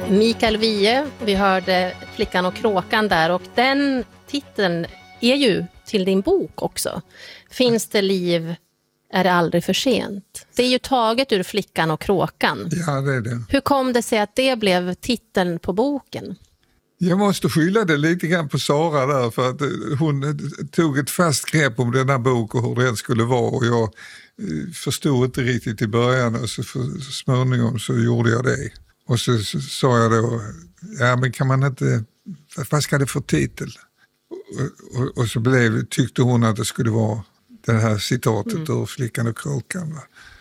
Mikael Wiehe, vi hörde Flickan och kråkan där, och den titeln är ju till din bok också. Finns det liv, är det aldrig för sent? Det är ju taget ur Flickan och kråkan. Ja, det är det. Hur kom det sig att det blev titeln på boken? Jag måste skylla det lite grann på Sara där, för att hon tog ett fast grepp om den här boken och hur den skulle vara, och jag förstod inte riktigt i början, och så småningom så gjorde jag det. Och så sa jag då, ja men kan man inte, vad ska det för titel? Och så tyckte hon att det skulle vara det här citatet ur Flickan och kråkan.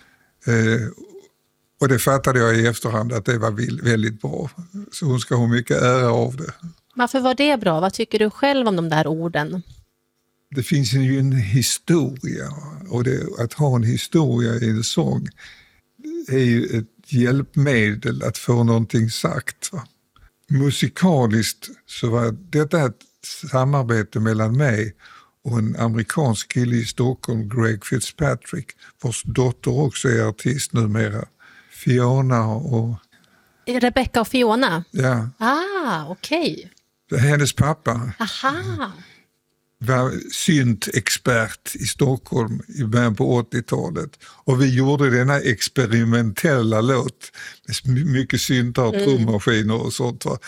Och det fattade jag i efterhand att det var väldigt bra. Så hon ska ha mycket ära av det. Varför var det bra? Vad tycker du själv om de där orden? Det finns ju en historia, och att ha en historia i en sång är ju ett hjälpmedel att få någonting sagt. Va? Musikaliskt så var detta ett samarbete mellan mig och en amerikansk kille i Stockholm, Greg Fitzpatrick, vars dotter också är artist numera. Fiona och... Rebecca och Fiona? Ja. Okej. Hennes pappa. Aha. Var syntexpert i Stockholm i början på 80-talet. Och vi gjorde denna experimentella låt med mycket syntar och trummaskiner och sånt. Va?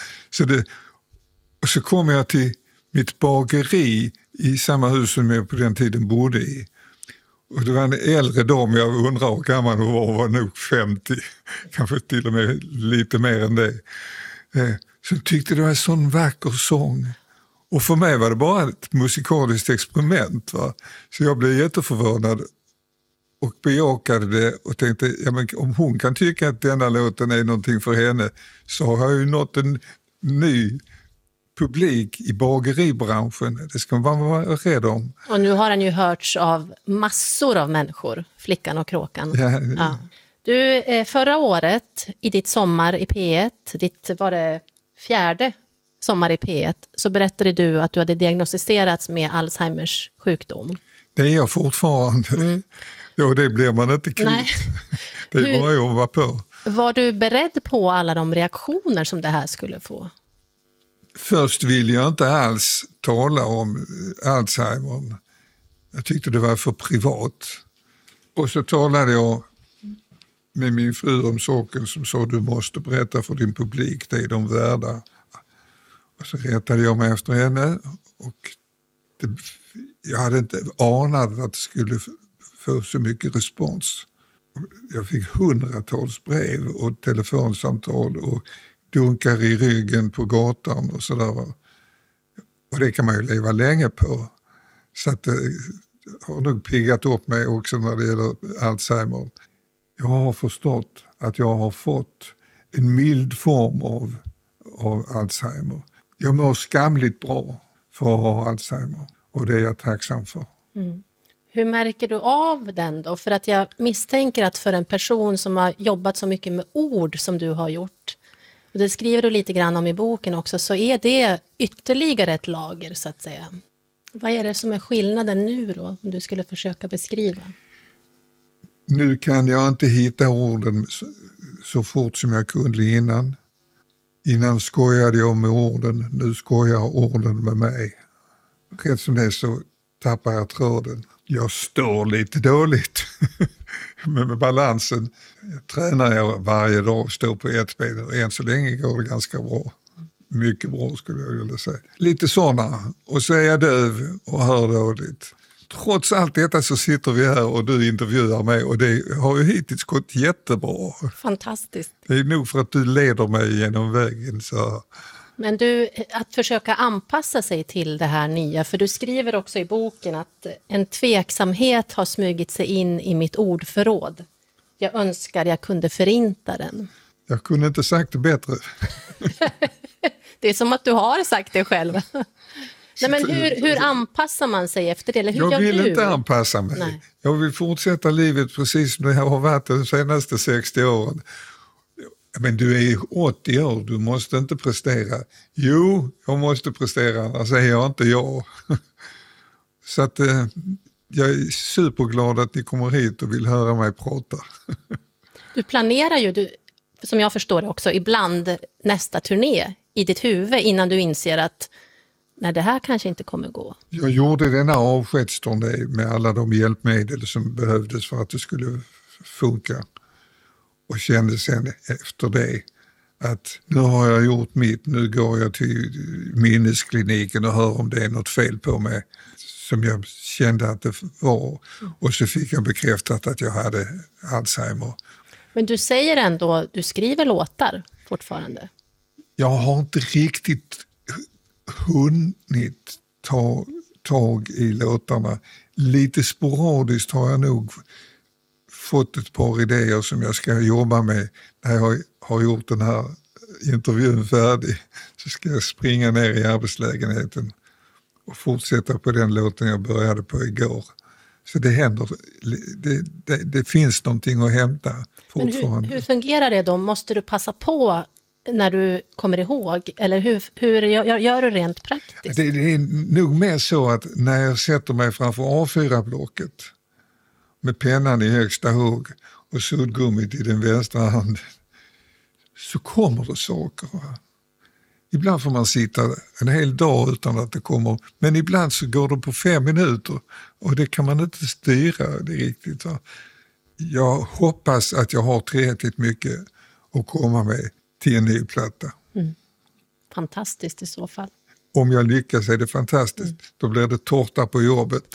Och så kom jag till mitt bageri i samma hus som jag på den tiden bodde i. Och det var en äldre dam, jag undrar hur gammal hon var nog 50, kanske till och med lite mer än det. Så tyckte det var en sån vacker sång. Och för mig var det bara ett musikaliskt experiment. Va? Så jag blev jätteförvånad och bejakade det och tänkte, ja, men om hon kan tycka att denna låten är någonting för henne, så har jag ju nått en ny publik i bageribranschen. Det ska man vara rädd om. Och nu har den ju hörts av massor av människor, Flickan och kråkan. Ja. Du, förra året i ditt sommar i P1, var det 4:e sommar i P1, så berättade du att du hade diagnostiserats med Alzheimers sjukdom. Det är jag fortfarande. Ja, det blir man inte kvitt. Det är bara jag att vara på. Var du beredd på alla de reaktioner som det här skulle få? Först ville jag inte alls tala om Alzheimer. Jag tyckte det var för privat. Och så talade jag med min fru om saken, som sa, du måste berätta för din publik, det är de värda. Och så rättade jag mig efter henne, och jag hade inte anat att det skulle få så mycket respons. Jag fick hundratals brev och telefonsamtal och dunkar i ryggen på gatan och sådär. Och det kan man ju leva länge på. Så att det har nog piggat upp mig också när det gäller Alzheimer. Jag har förstått att jag har fått en mild form av Alzheimer. Jag mår skamligt bra för att ha Alzheimer, och det är jag tacksam för. Hur märker du av den då? För att jag misstänker att för en person som har jobbat så mycket med ord som du har gjort, och det skriver du lite grann om i boken också, så är det ytterligare ett lager så att säga. Vad är det som är skillnaden nu då, om du skulle försöka beskriva? Nu kan jag inte hitta orden så fort som jag kunde innan. Innan skojade jag med orden, nu skojar orden med mig. Rätt som det så tappar jag tråden. Jag står lite dåligt med balansen. Jag tränar varje dag, står på ett ben, och än så länge går det ganska bra. Mycket bra skulle jag vilja säga. Lite sådana, och så är jag döv och hör dåligt. Trots allt detta så sitter vi här och du intervjuar mig, och det har ju hittills gått jättebra. Fantastiskt. Det är nog för att du leder mig genom vägen. Så. Men du, att försöka anpassa sig till det här nya, för du skriver också i boken att en tveksamhet har smugit sig in i mitt ordförråd. Jag önskar jag kunde förinta den. Jag kunde inte sagt det bättre. Det är som att du har sagt det själv. Nej, men hur anpassar man sig efter det? Eller hur jag vill du? Inte anpassa mig. Nej. Jag vill fortsätta livet precis som det har varit de senaste 60 åren. Men du är 80 år, du måste inte prestera. Jo, jag måste prestera, annars är jag inte jag. Så att jag är superglad att ni kommer hit och vill höra mig prata. Du planerar ju, som jag förstår det också, ibland nästa turné i ditt huvud innan du inser att nej, det här kanske inte kommer gå. Jag gjorde denna avskedsturné med alla de hjälpmedel som behövdes för att det skulle funka. Och kände sen efter det att nu har jag gjort mitt, nu går jag till minneskliniken och hör om det är något fel på mig som jag kände att det var. Och så fick jag bekräftat att jag hade Alzheimer. Men du säger ändå, du skriver låtar fortfarande. Jag har inte riktigt hunnit ta tag i låtarna. Lite sporadiskt har jag nog fått ett par idéer som jag ska jobba med när jag har gjort den här intervjun färdig. Så ska jag springa ner i arbetslägenheten och fortsätta på den låten jag började på igår. Så det händer, det finns någonting att hämta fortfarande. Men hur fungerar det då? Måste du passa på när du kommer ihåg? Eller hur gör du rent praktiskt? Det är nog mer så att när jag sätter mig framför A4-blocket med pennan i högsta hugg och suddgummit i den vänstra handen så kommer det saker. Va? Ibland får man sitta en hel dag utan att det kommer, men ibland så går det på 5 minuter och det kan man inte styra det riktigt. Va? Jag hoppas att jag har tillräckligt mycket att komma med till en ny platta. Fantastiskt i så fall. Om jag lyckas är det fantastiskt. Då blir det tårta på jobbet.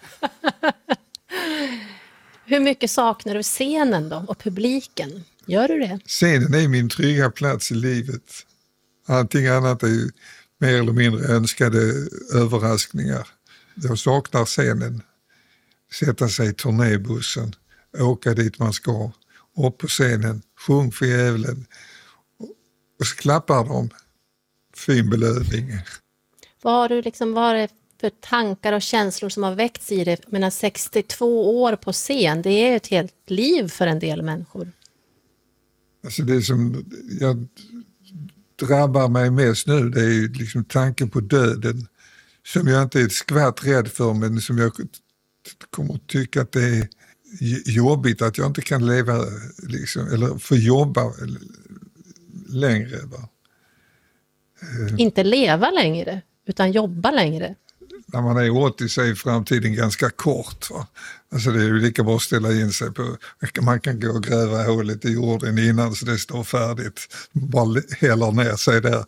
Hur mycket saknar du scenen då och publiken? Gör du det? Scenen är min trygga plats i livet. Allting annat är ju mer eller mindre önskade överraskningar. Jag saknar scenen. Sätta sig i turnébussen, åka dit man ska, upp på scenen, sjung för djävulen och så klappar de. Fin belöning. Vad har du vad är det för tankar och känslor som har väckts i det? Men 62 år på scen, det är ett helt liv för en del människor. Alltså det som jag drabbar mig mest nu, det är ju liksom tanken på döden som jag inte är ett skvatt rädd för, men som jag kommer att tycka att det är jobbigt att jag inte kan leva eller få jobba längre. Va? Inte leva längre, utan jobba längre. När man är 80 så är framtiden ganska kort. Va? Alltså det är ju lika bra att ställa in sig på, man kan gå och gräva hålet i jorden innan så det står färdigt. Bara häller ner sig där.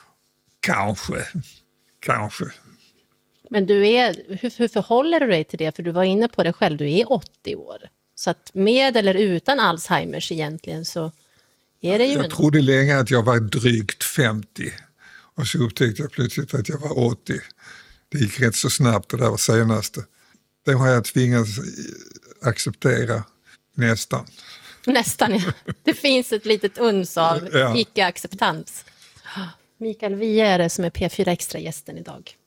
Kanske. Men hur förhåller du dig till det? För du var inne på det själv, du är 80 år. Så att med eller utan Alzheimers egentligen så är det ju... Jag trodde länge att jag var drygt 50 och så upptäckte jag plötsligt att jag var 80. Det gick rätt så snabbt det där var senaste. Det har jag tvingats acceptera nästan. Nästan, ja. Det finns ett litet uns av icke-acceptans. Mikael Wiehe är det som är P4 Extra-gästen idag.